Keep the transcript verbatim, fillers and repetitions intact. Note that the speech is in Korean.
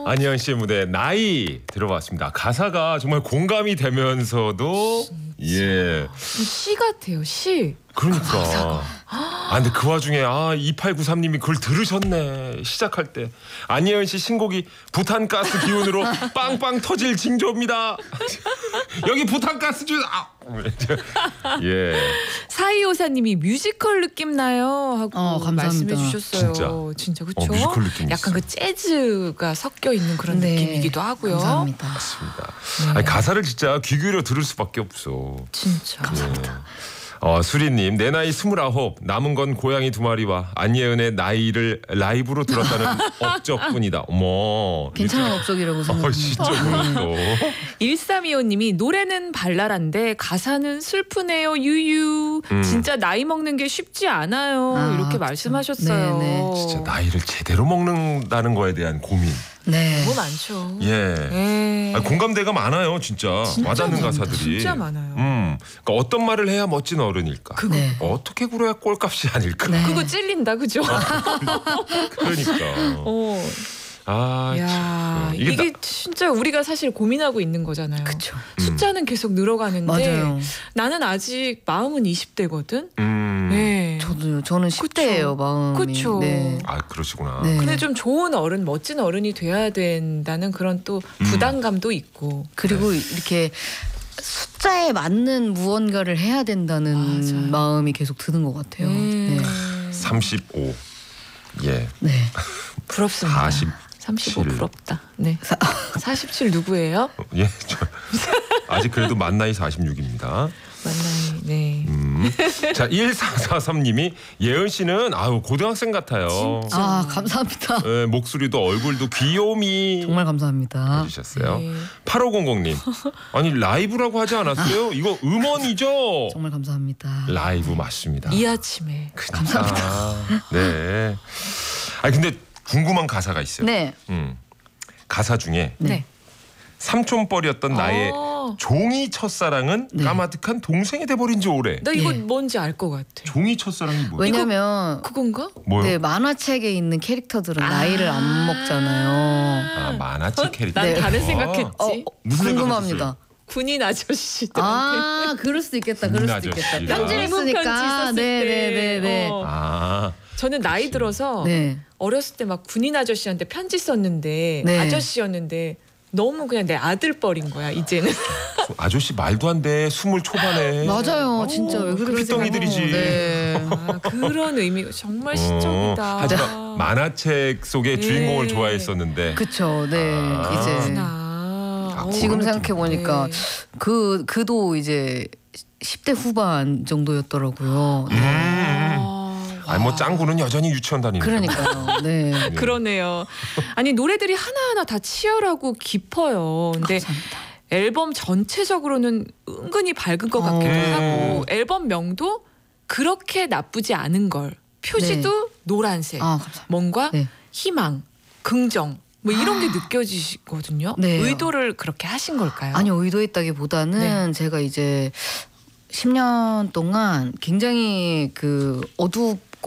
안희연 씨의 무대 나이 들어봤습니다. 가사가 정말 공감이 되면서도 예. 시 같아요. 시. 그러니까. 아 근데 그 와중에 아 이팔구삼 님이 그걸 들으셨네. 시작할 때 안희연 씨 신곡이 부탄가스 기운으로 빵빵 터질 징조입니다. 여기 부탄가스 주 아. 예. 사이오사님이 뮤지컬 느낌 나요 하고 어, 감사합니다. 말씀해 주셨어요. 진짜, 진짜 그렇죠. 어, 뮤지컬 느낌 약간 있어. 그 재즈가 섞여 있는 그런 네. 느낌이기도 하고요. 감사합니다. 맞습니다. 네. 아니, 가사를 진짜 귀 기울여 들을 수밖에 없어. 진짜. 감사합니다. 어, 수리님 내 나이 스물아홉 남은 건 고양이 두 마리와 안예은의 나이를 라이브로 들었다는 업적뿐이다. 어머 괜찮은 업적이라고 어, 생각합니다. 진짜 그렇소. 일삼이오 님이 노래는 발랄한데 가사는 슬프네요 유유. 음. 진짜 나이 먹는 게 쉽지 않아요. 아, 이렇게 그쵸. 말씀하셨어요. 네네. 진짜 나이를 제대로 먹는다는 거에 대한 고민. 네. 너무 많죠. 예. 예. 아니, 공감대가 많아요, 진짜. 진짜 와닿는 많습니다. 가사들이. 진짜 많아요. 음, 그러니까 어떤 말을 해야 멋진 어른일까? 그거. 네. 어떻게 굴어야 꼴값이 아닐까? 네. 그거 찔린다 그죠? 그러니까. 어. 아, 야, 참. 이게, 이게 나- 진짜 우리가 사실 고민하고 있는 거잖아요. 그쵸. 숫자는 계속 늘어가는데 맞아요. 나는 아직 마음은 이십 대거든. 음. 네. 저도 저는 십 대예요 마음이. 그쵸. 네. 아, 그러시구나. 네. 근데 좀 좋은 어른, 멋진 어른이 돼야 된다는 그런 또 음. 부담감도 있고. 그리고 이렇게 숫자에 맞는 무언가를 해야 된다는 맞아요. 마음이 계속 드는 것 같아요. 음. 네. 삼십오. 예. 네. 부럽습니다. 사십. 삼십오 칠. 부럽다. 네. 사십칠 누구예요? 예. 저, 아직 그래도 만 나이 사십육입니다. 만나이. 네. 음. 자, 일사사삼 님이 예은 씨는 아유 고등학생 같아요. 진짜. 아 감사합니다. 예, 목소리도 얼굴도 귀요미 정말 감사합니다. 해주셨어요. 네. 팔오공공 님 아니 라이브라고 하지 않았어요? 이거 음원이죠? 정말 감사합니다. 라이브 맞습니다. 이 아침에. 감사합니다. 네. 아니 근데 궁금한 가사가 있어요. 네. 음. 가사 중에 네. 삼촌뻘이었던 나의 어, 종이 첫사랑은 네. 까마득한 동생이 돼버린 지 오래. 나 이거 예. 뭔지 알 것 같아. 종이 첫사랑이 뭐예요? 왜냐면 그건가? 뭐요? 네, 만화책에 있는 캐릭터들은 아. 나이를 안 먹잖아요. 아 만화책 캐릭터. 난 네. 다른 아. 생각했지. 어, 무슨 궁금합니다. 군인 아저씨들한테. 아, 그럴 수도 있겠다. 그럴 수도 군인 있겠다. 아저씨가. 편지를 일본 편지 쓰니까. 썼을 네, 네, 네, 네. 어. 아 저는 나이 들어서 네. 어렸을 때 막 군인 아저씨한테 편지 썼는데 네. 아저씨였는데 너무 그냥 내 아들뻘인 거야 이제는. 아저씨 말도 안 돼. 스물 초반에. 맞아요. 진짜 왜 그러지? 피덩이들이지. 네. 아, 그런 의미가 정말 시적이다. 어, 하지만 만화책 속의 네. 주인공을 좋아했었는데. 그쵸. 네. 아. 이제 그렇구나. 아, 어, 지금 그런 생각해 보니까 네. 그 그도 이제 십 대 후반 정도였더라고요. 네. 아, 아니 뭐 와. 짱구는 여전히 유치원 다니는. 그러니까요. 네. 네. 그러네요. 아니 노래들이 하나하나 다 치열하고 깊어요. 근데 감사합니다. 앨범 전체적으로는 은근히 밝은 것 같기도 음. 하고 앨범명도 그렇게 나쁘지 않은 걸. 표지도 노란색. 아, 감사합니다. 뭔가 네. 희망, 긍정 뭐 이런 게 느껴지거든요. 네. 의도를 그렇게 하신 걸까요? 아니 의도했다기보다는 네. 제가 이제 십 년 동안 굉장히 그 어둡